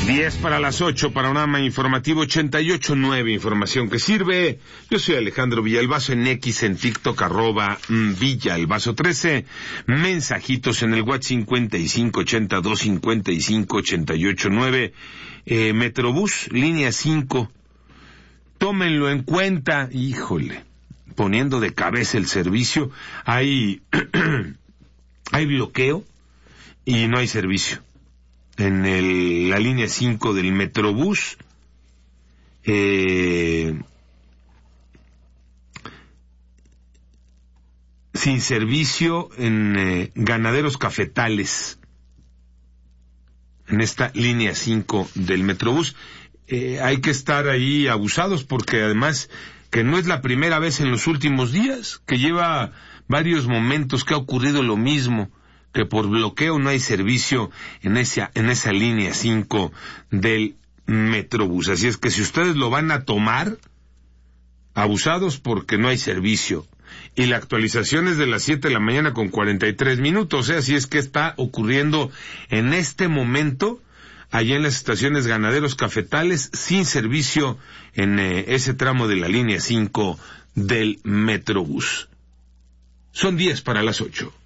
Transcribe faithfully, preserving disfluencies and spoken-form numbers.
diez para las ocho, panorama informativo ochenta y ocho punto nueve, información que sirve. Yo soy Alejandro Villalbazo, en X, en TikTok, arroba Villalbazo trece. Mensajitos en el WhatsApp cincuenta y cinco ochenta y dos cincuenta y cinco ochenta y ocho nueve. Eh, Metrobús, línea cinco. Tómenlo en cuenta. Híjole, poniendo de cabeza el servicio. Hay, hay bloqueo y no hay servicio. En el, la línea cinco del Metrobús, eh, sin servicio en eh, Ganaderos Cafetales, en esta línea cinco del Metrobús. Eh, hay que estar ahí abusados, porque además que no es la primera vez en los últimos días, que lleva varios momentos que ha ocurrido lo mismo, que por bloqueo no hay servicio en esa, en esa línea cinco del Metrobús. Así es que si ustedes lo van a tomar, abusados, porque no hay servicio. Y la actualización es de las siete de la mañana con cuarenta y tres minutos. O sea, si es que está ocurriendo en este momento, allá en las estaciones Ganaderos Cafetales, sin servicio en eh, ese tramo de la línea cinco del Metrobús. Son diez para las ocho.